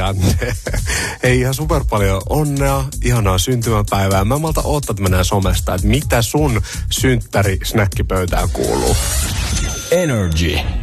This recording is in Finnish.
Janne. Hei, ihan super paljon onnea, ihanaa syntymäpäivää. Mä malta odottaa, että mennään somesta, että mitä sun synttäri-snäkkipöytään kuuluu. Energy.